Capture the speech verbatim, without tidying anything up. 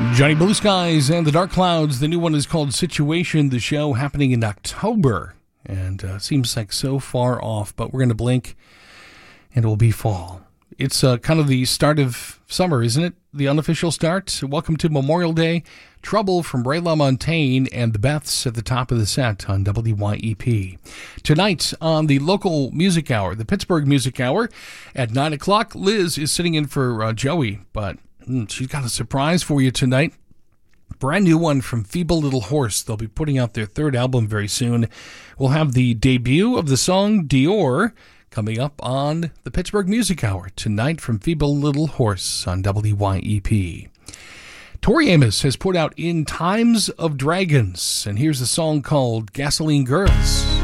Johnny Blue Skies and the Dark Clouds. The new one is called Situation. The show happening in October. And uh, seems like so far off, but we're going to blink and it will be fall. It's uh, kind of the start of summer, isn't it? The unofficial start. Welcome to Memorial Day. Trouble from Ray LaMontagne and the Beths at the top of the set on W Y E P. Tonight on the local music hour, the Pittsburgh Music Hour, at nine o'clock, Liz is sitting in for uh, Joey, but mm, she's got a surprise for you tonight. Brand new one from Feeble Little Horse. They'll be putting out their third album very soon. We'll have the debut of the song Dior coming up on the Pittsburgh Music Hour tonight from Feeble Little Horse on W Y E P. Tori Amos has put out In Times of Dragons, and here's a song called Gasoline Girls.